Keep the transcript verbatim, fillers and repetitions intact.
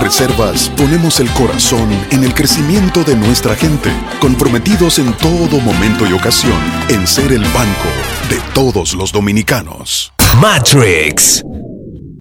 Banreservas ponemos el corazón en el crecimiento de nuestra gente, comprometidos en todo momento y ocasión en ser el banco de todos los dominicanos. Matrix.